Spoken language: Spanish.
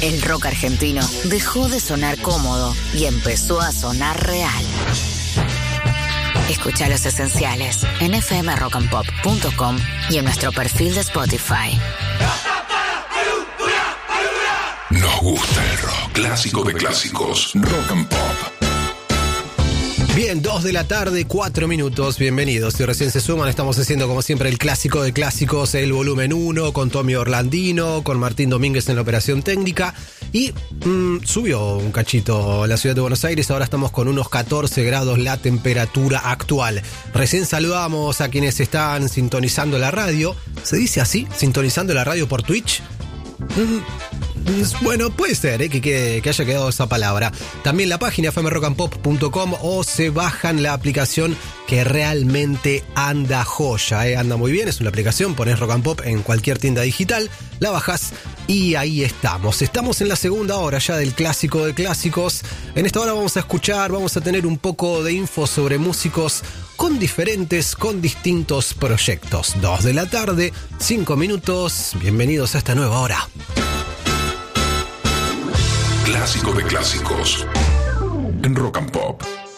El rock argentino dejó de sonar cómodo y empezó a sonar real. Escucha Los Esenciales en fmrockandpop.com y en nuestro perfil de Spotify. Nos gusta el rock. Clásico de clásicos. Rock and Pop. Bien, 2 de la tarde, 4 minutos, bienvenidos. Si recién se suman, estamos haciendo como siempre el clásico de clásicos, el volumen 1, con Tommy Orlandino, con Martín Domínguez en la operación técnica. Y subió un cachito la ciudad de Buenos Aires, ahora estamos con unos 14 grados la temperatura actual. Recién saludamos a quienes están sintonizando la radio. ¿Se dice así? ¿Sintonizando la radio por Twitch? Bueno, puede ser que haya quedado esa palabra. También la página fmrockandpop.com o se bajan la aplicación que realmente anda joya, anda muy bien. Es una aplicación, pones Rock and Pop en cualquier tienda digital, la bajas y ahí estamos. Estamos en la segunda hora ya del clásico de clásicos. En esta hora vamos a tener un poco de info sobre músicos con distintos proyectos. 2 de la tarde, 5 minutos. Bienvenidos a esta nueva hora. Clásico de clásicos en Rock and Pop.